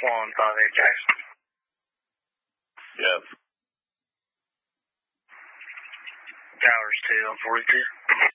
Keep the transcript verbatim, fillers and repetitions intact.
one five eight Jackson. Yes. Towers two on forty-two.